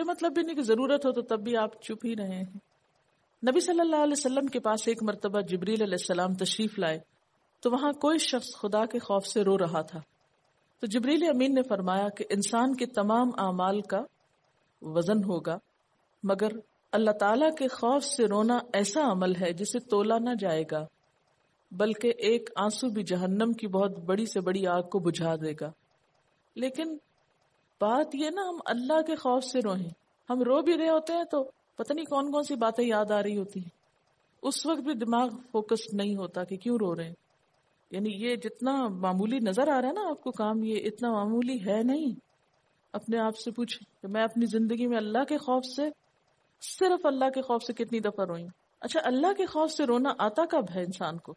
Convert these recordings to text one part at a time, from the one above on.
کوئی مطلب بھی نہیں کہ ضرورت ہو تو تب بھی آپ چپ ہی رہے ہیں. نبی صلی اللہ علیہ وسلم کے پاس ایک مرتبہ جبریل علیہ السلام تشریف لائے تو وہاں کوئی شخص خدا کے خوف سے رو رہا تھا. تو جبریل امین نے فرمایا کہ انسان کے تمام اعمال کا وزن ہوگا، مگر اللہ تعالیٰ کے خوف سے رونا ایسا عمل ہے جسے تولا نہ جائے گا، بلکہ ایک آنسو بھی جہنم کی بہت بڑی سے بڑی آگ کو بجھا دے گا. لیکن بات یہ نا، ہم اللہ کے خوف سے روئیں. ہم رو بھی رہے ہوتے ہیں تو پتہ نہیں کون کون سی باتیں یاد آ رہی ہوتی ہیں، اس وقت بھی دماغ فوکس نہیں ہوتا کہ کیوں رو رہے ہیں. یعنی یہ جتنا معمولی نظر آ رہا ہے نا آپ کو کام، یہ اتنا معمولی ہے نہیں. اپنے آپ سے پوچھیں کہ میں اپنی زندگی میں اللہ کے خوف سے، صرف اللہ کے خوف سے کتنی دفعہ روئی. اچھا، اللہ کے خوف سے رونا آتا کب ہے انسان کو؟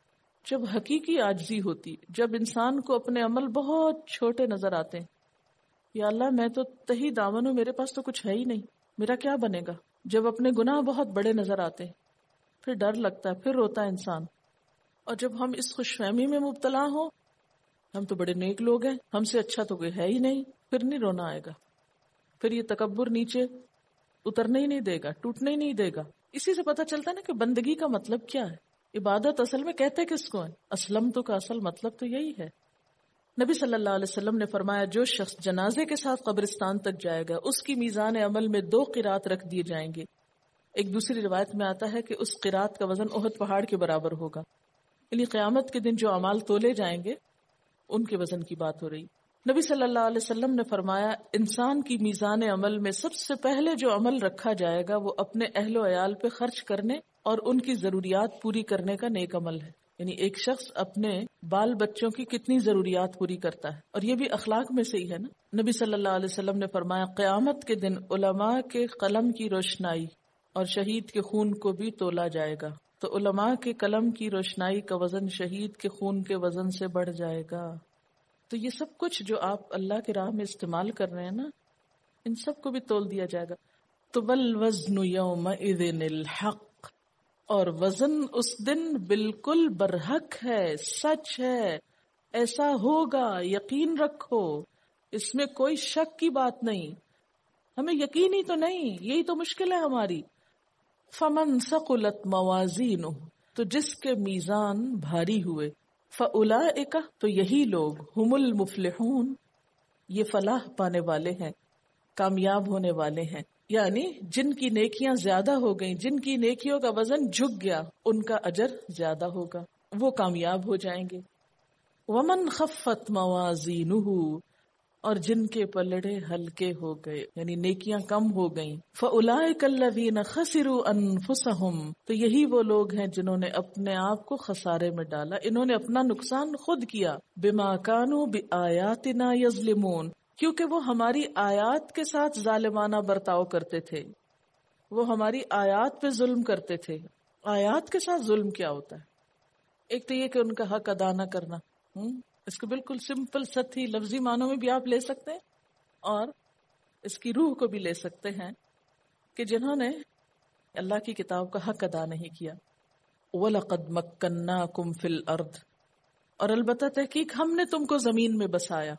جب حقیقی عاجزی ہوتی، جب انسان کو اپنے عمل بہت چھوٹے نظر آتے ہیں. یا اللہ میں تو تہی دامن ہوں، میرے پاس تو کچھ ہے ہی نہیں، میرا کیا بنے گا. جب اپنے گناہ بہت بڑے نظر آتے ہیں پھر ڈر لگتا ہے، پھر روتا ہے انسان. اور جب ہم اس خوش فہمی میں مبتلا ہوں ہم تو بڑے نیک لوگ ہیں، ہم سے اچھا تو کوئی ہے ہی نہیں، پھر نہیں رونا آئے گا. پھر یہ تکبر نیچے اترنے ہی نہیں دے گا، ٹوٹنے ہی نہیں دے گا. اسی سے پتہ چلتا ہے نا کہ بندگی کا مطلب کیا ہے. عبادت اصل میں کہتے کس کو ہے؟ اسلم تو کا اصل مطلب تو یہی ہے. نبی صلی اللہ علیہ وسلم نے فرمایا جو شخص جنازے کے ساتھ قبرستان تک جائے گا اس کی میزان عمل میں 2 قرات رکھ دیے جائیں گے. ایک دوسری روایت میں آتا ہے کہ اس قرات کا وزن احد پہاڑ کے برابر ہوگا. یعنی قیامت کے دن جو اعمال تولے جائیں گے ان کے وزن کی بات ہو رہی. نبی صلی اللہ علیہ وسلم نے فرمایا انسان کی میزان عمل میں سب سے پہلے جو عمل رکھا جائے گا وہ اپنے اہل و عیال پہ خرچ کرنے اور ان کی ضروریات پوری کرنے کا نیک عمل ہے. یعنی ایک شخص اپنے بال بچوں کی کتنی ضروریات پوری کرتا ہے، اور یہ بھی اخلاق میں سے ہی ہے نا. نبی صلی اللہ علیہ وسلم نے فرمایا قیامت کے دن علماء کے قلم کی روشنائی اور شہید کے خون کو بھی تولا جائے گا. تو علماء کے قلم کی روشنائی کا وزن شہید کے خون کے وزن سے بڑھ جائے گا. تو یہ سب کچھ جو آپ اللہ کے راہ میں استعمال کر رہے ہیں نا، ان سب کو بھی تول دیا جائے گا. تو والوزن یومئذ الحق، اور وزن اس دن بالکل برحق ہے، سچ ہے، ایسا ہوگا، یقین رکھو، اس میں کوئی شک کی بات نہیں. ہمیں یقین ہی تو نہیں، یہی تو مشکل ہے ہماری. فمن ثقلت موازینہ، تو جس کے میزان بھاری ہوئے، فاولئک، تو یہی لوگ، ہم المفلحون، یہ فلاح پانے والے ہیں، کامیاب ہونے والے ہیں. یعنی جن کی نیکیاں زیادہ ہو گئیں، جن کی نیکیوں کا وزن جھک گیا، ان کا اجر زیادہ ہوگا، وہ کامیاب ہو جائیں گے. ومن خفت موازینہ، اور جن کے پلڑے ہلکے ہو گئے یعنی نیکیاں کم ہو گئیں، فاولئک الذین خسروا انفسہم، تو یہی وہ لوگ ہیں جنہوں نے اپنے آپ کو خسارے میں ڈالا، انہوں نے اپنا نقصان خود کیا. بما کانوا بآیاتنا یظلمون، کیونکہ وہ ہماری آیات کے ساتھ ظالمانہ برتاؤ کرتے تھے، وہ ہماری آیات پہ ظلم کرتے تھے. آیات کے ساتھ ظلم کیا ہوتا ہے؟ ایک تو یہ کہ ان کا حق ادا نہ کرنا، اس کو بالکل سمپل سطحی لفظی معنوں میں بھی آپ لے سکتے ہیں، اور اس کی روح کو بھی لے سکتے ہیں کہ جنہوں نے اللہ کی کتاب کا حق ادا نہیں کیا. وَلَقَدْ مَكَّنَّاكُمْ فِي الْأَرْضِ، اور البتہ تحقیق ہم نے تم کو زمین میں بسایا.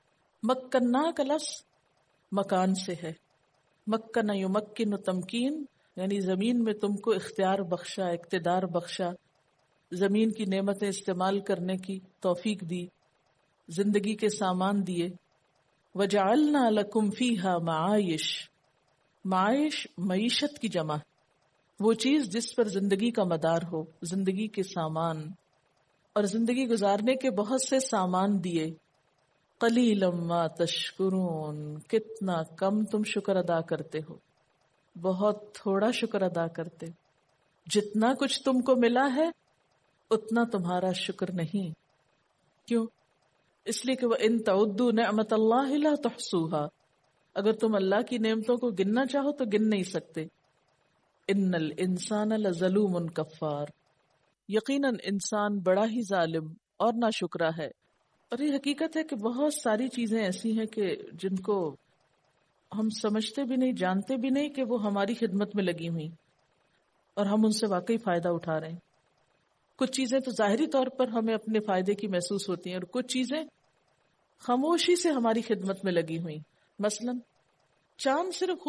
مکنہ کا لفظ مکان سے ہے، مکن یمکن تمکین، یعنی زمین میں تم کو اختیار بخشا، اقتدار بخشا، زمین کی نعمتیں استعمال کرنے کی توفیق دی، زندگی کے سامان دیے. وجعلنا لکم فیہا معائش، معائش معیشت کی جمع، وہ چیز جس پر زندگی کا مدار ہو، زندگی کے سامان، اور زندگی گزارنے کے بہت سے سامان دیے. قلیلا ما تشکرون، کتنا کم تم شکر ادا کرتے ہو، بہت تھوڑا شکر ادا کرتے. جتنا کچھ تم کو ملا ہے اتنا تمہارا شکر نہیں. کیوں؟ اس لیے کہ وَإِن تَعُدُّوا نِعْمَةَ اللَّهِ لَا تُحْصُوهَا، اگر تم اللہ کی نعمتوں کو گننا چاہو تو گن نہیں سکتے. إِنَّ الْإِنسَانَ لَظَلُومٌ كَفَّارٌ، یقیناً انسان بڑا ہی ظالم اور ناشکرا ہے. اور یہ حقیقت ہے کہ بہت ساری چیزیں ایسی ہیں کہ جن کو ہم سمجھتے بھی نہیں، جانتے بھی نہیں کہ وہ ہماری خدمت میں لگی ہوئی اور ہم ان سے واقعی فائدہ اٹھا رہے ہیں. کچھ چیزیں تو ظاہری طور پر ہمیں اپنے فائدے کی محسوس ہوتی ہیں، اور کچھ چیزیں خاموشی سے ہماری خدمت میں لگی ہوئی. مثلا چاند صرف